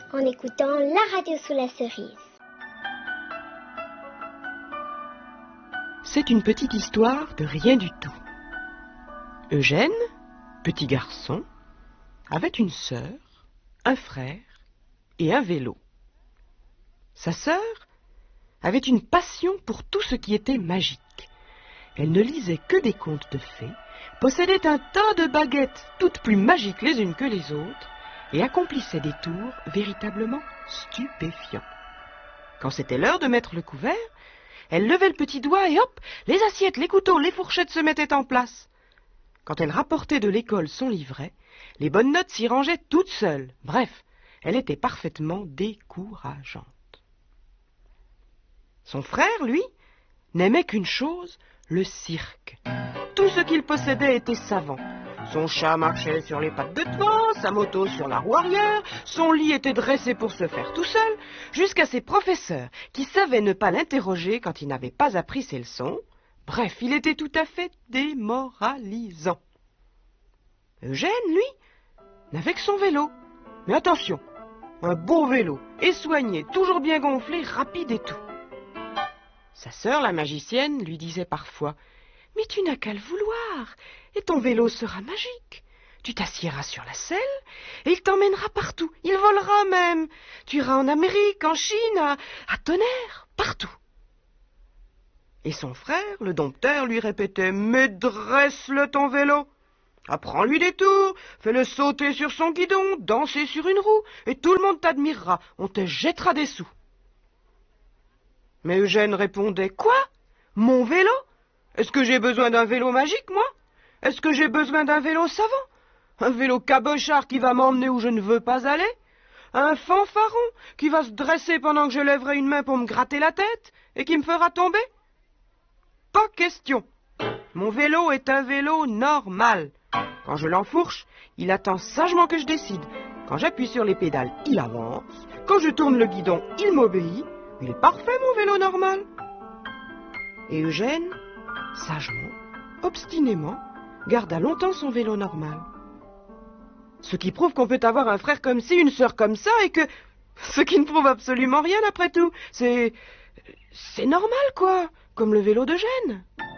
en écoutant la radio sous la cerise. C'est une petite histoire de rien du tout. Eugène, petit garçon, avait une sœur, un frère et un vélo. Sa sœur avait une passion pour tout ce qui était magique. Elle ne lisait que des contes de fées, possédait un tas de baguettes, toutes plus magiques les unes que les autres, et accomplissait des tours véritablement stupéfiants. Quand c'était l'heure de mettre le couvert, elle levait le petit doigt et hop, les assiettes, les couteaux, les fourchettes se mettaient en place. Quand elle rapportait de l'école son livret, les bonnes notes s'y rangeaient toutes seules. Bref, elle était parfaitement décourageante. Son frère, lui, n'aimait qu'une chose, le cirque. Tout ce qu'il possédait était savant. Son chat marchait sur les pattes de devant, sa moto sur la roue arrière, son lit était dressé pour se faire tout seul, jusqu'à ses professeurs qui savaient ne pas l'interroger quand il n'avait pas appris ses leçons. Bref, il était tout à fait démoralisant. Eugène, lui, n'avait que son vélo. Mais attention, un beau vélo, et soigné, toujours bien gonflé, rapide et tout. Sa sœur, la magicienne, lui disait parfois « Mais tu n'as qu'à le vouloir, et ton vélo sera magique. Tu t'assiéras sur la selle, et il t'emmènera partout, il volera même. Tu iras en Amérique, en Chine, à Tonnerre, partout. » Et son frère, le dompteur, lui répétait « Mais dresse-le ton vélo. Apprends-lui des tours, fais-le sauter sur son guidon, danser sur une roue, et tout le monde t'admirera, on te jettera des sous. » Mais Eugène répondait « Quoi? Mon vélo? Est-ce que j'ai besoin d'un vélo magique, moi? Est-ce que j'ai besoin d'un vélo savant? Un vélo cabochard qui va m'emmener où je ne veux pas aller? Un fanfaron qui va se dresser pendant que je lèverai une main pour me gratter la tête et qui me fera tomber? Pas question. Mon vélo est un vélo normal. Quand je l'enfourche, il attend sagement que je décide. Quand j'appuie sur les pédales, il avance. Quand je tourne le guidon, il m'obéit. Il est parfait, mon vélo normal. » Et Eugène, sagement, obstinément, garda longtemps son vélo normal. Ce qui prouve qu'on peut avoir un frère comme ci, une sœur comme ça, et que... Ce qui ne prouve absolument rien, après tout. C'est normal, quoi, comme le vélo d'Eugène.